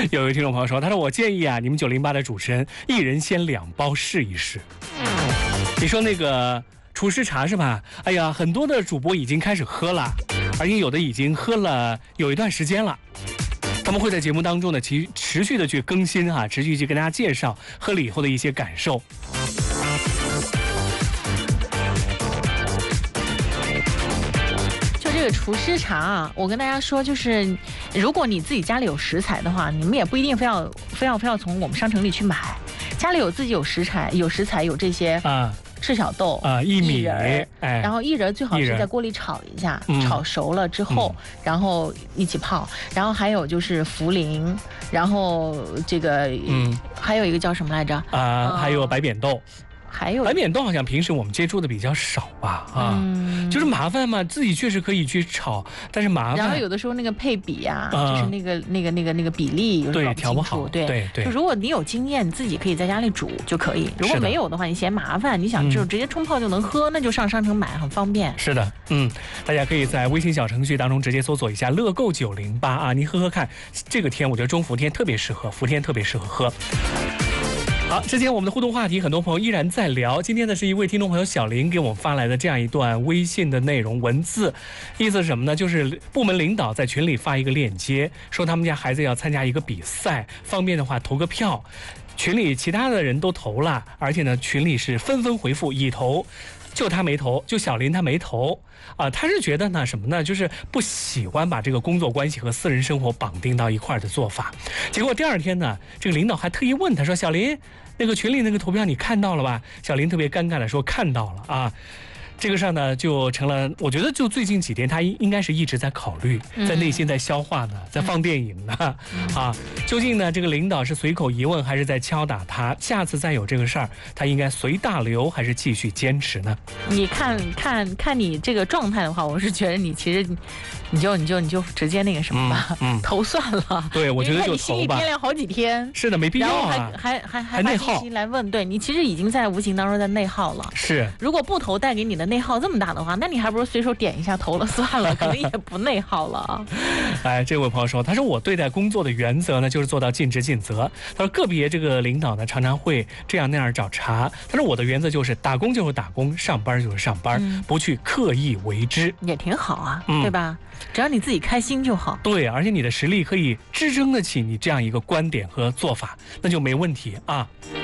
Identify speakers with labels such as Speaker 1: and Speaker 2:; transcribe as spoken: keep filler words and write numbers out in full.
Speaker 1: 有一位听众朋友说，他说我建议啊，你们九零八的主持人一人先两包试一试。你说那个厨师茶是吧？哎呀，很多的主播已经开始喝了，而且有的已经喝了有一段时间了。他们会在节目当中呢，其持续的去更新啊，持续去跟大家介绍喝了以后的一些感受。
Speaker 2: 这个厨师茶啊，我跟大家说，就是如果你自己家里有食材的话，你们也不一定非要非要非要从我们商城里去买，家里有自己有食材，有食材有这些啊。赤小豆
Speaker 1: 啊，薏米，
Speaker 2: 哎，然后薏仁最好是在锅里炒一下，炒熟了之后，嗯、然后一起泡。然后还有就是茯苓，然后这个，嗯，还有一个叫什么来着？
Speaker 1: 啊，呃、还有白扁豆。
Speaker 2: 还有
Speaker 1: 白扁豆好像平时我们接触的比较少吧，啊，嗯、就是麻烦嘛，自己确实可以去炒，但是麻烦。
Speaker 2: 然后有的时候那个配比啊，啊就是那个那个那个那个比例有
Speaker 1: 对调不好，
Speaker 2: 对
Speaker 1: 对对。
Speaker 2: 就如果你有经验，你自己可以在家里煮就可以；如果没有的话，你嫌麻烦，你想就直接冲泡就能喝，嗯、那就上商城买，很方便。
Speaker 1: 是的，嗯，大家可以在微信小程序当中直接搜索一下“乐购九零八”啊，你喝喝看。这个天我觉得中伏天特别适合，伏天特别适合喝。好，之前我们的互动话题，很多朋友依然在聊。今天呢，是一位听众朋友小林给我们发来的这样一段微信的内容文字，意思是什么呢？就是部门领导在群里发一个链接，说他们家孩子要参加一个比赛，方便的话投个票。群里其他的人都投了，而且呢，群里是纷纷回复已投。就他没投，就小林他没投啊、呃，他是觉得呢什么呢？就是不喜欢把这个工作关系和私人生活绑定到一块的做法。结果第二天呢，这个领导还特意问他说：“小林，那个群里那个投票你看到了吧？”小林特别尴尬的说：“看到了啊。”这个事儿呢，就成了，我觉得就最近几天，他应应该是一直在考虑，在内心在消化呢，在放电影呢，啊，究竟呢，这个领导是随口一问，还是在敲打他？下次再有这个事儿，他应该随大流，还是继续坚持呢？
Speaker 2: 你看看看你这个状态的话，我是觉得你其实，你就你就你就直接那个什么吧，嗯，嗯投算了。
Speaker 1: 对，我觉得就投吧。
Speaker 2: 你心里掂量好几天。
Speaker 1: 是的，没必要啊。
Speaker 2: 然后还还还
Speaker 1: 还内耗
Speaker 2: 来问，对你其实已经在无形当中在内耗了。
Speaker 1: 是。
Speaker 2: 如果不投带给你的内耗这么大的话，那你还不如随手点一下投了算了，可能也不内耗了。
Speaker 1: 哎，这位朋友说，他说我对待工作的原则呢，就是做到尽职尽责。他说个别这个领导呢，常常会这样那样找茬。他说我的原则就是打工就是打工，上班就是上班，嗯、不去刻意为之，
Speaker 2: 也挺好啊，嗯、对吧？只要你自己开心就好。
Speaker 1: 对，而且你的实力可以支撑得起你这样一个观点和做法，那就没问题啊。